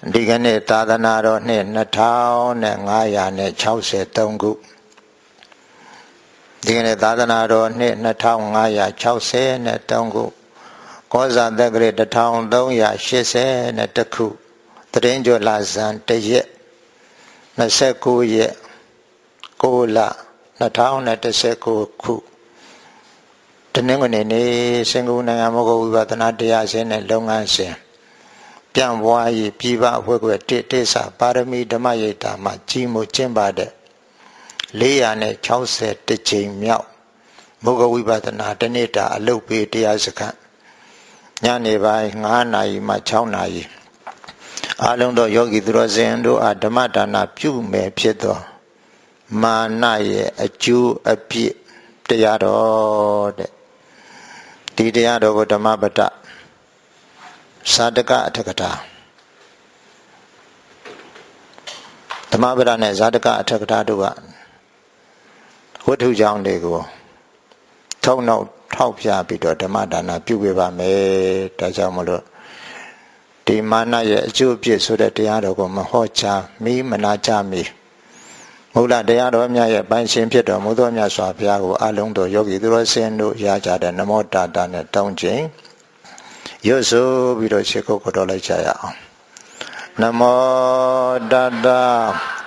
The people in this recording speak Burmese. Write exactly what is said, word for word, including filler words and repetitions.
ဒီကနေ့သာသနာတော်နှစ်နှစ်ထောင်ငါးရာခြောက်ဆယ်သုံးခုဒီကနေ့သာသနာတော်နှစ်နှစ်ထောင်ငါးရာခြောက်ဆယ်သုံးခုကောဇာတက္ကရာတစ်ထောင်သုံးရာရှစ်ဆယ်တစ်ခုတရင်ကျော်လာဇန်တရက်နှစ်ဆယ့်ကိုးရက်ကိုးလနှစ်ထောင်တစ်ဆယ့်ကိုးခုတနင်္ဂနွေနေ့စင်ကာပူနိုင်ငံမဂ္ဂဝိပဿနာတရားစင်နဲ့လုပ်ငန်းစဉ်ပြန်ပွားရေးပြည်ပအဖွဲ့ခွဲတိတိဆပါရမီဓမ္မရိပ်သာမှာကြီးမှုကျင့်ပါတဲ့လေးရာခြောက်ဆယ်တစ်ကြိမ်မြောက်မဂ္ဂဝိပဿနာတနေ့တာအလုပ်ပေးတရားစခန်းညနေပိုင်းငါးနာရီမှခြောက်နာရီအားလုံးသောယောဂီသူတော်စင်တို့အားဓမ္မဒါနပြုမယ်ဖြစ်သောမာနရဲ့အကျိုးအပြည့်တရားတော်တဲ့ဒီတရားတော်ကိုဓမ္မပဒသာတကအထကထာဓမ္မပဒနဲ့ဇာတကအထကထာတို့ကဝတ္ထုကြောင့်တွေကိုထုံနောက်ထောက်ပြပြီးတော့ဓမ္မဒါနပြုပေးပါမယ်ဒါကြောင့်မလို့ဒီမာနရဲ့အကျိုးအပြည့်ဆိုတဲ့တရားတော်ကိုမဟောချမိမနာချမိမူလတရားတော်များရဲ့ပိုင်ရှင်ဖြစ်တော်မူသောမြတ်စွာဘုရားကိုအလုံးတော်ယောဂီသူတော်စင်တို့ရကြတဲ့နမောတတနဲ့တောင်းခြင်းရွတ်ဆိုပြီးတော့ခြေကုပ်ခေါ်တော်လိုက်ကြရအောင်နမောတတ